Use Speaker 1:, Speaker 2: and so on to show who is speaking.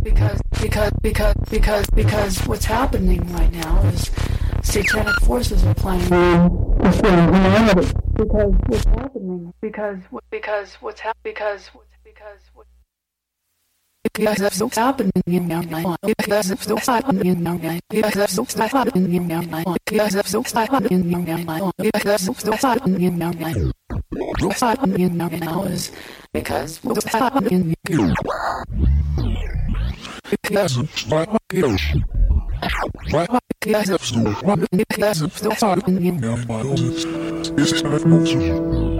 Speaker 1: because what's happening right now is satanic forces are playing. Because what's happening? Because what's happening? Because what's happening in your mind. Because what's happening in your mind. Because what's happening in your mind. Because what's happening in your mind. Because what's happening in your mind. What's happening in your mind is because what's happening in your because what's happening because what's happening in your mind is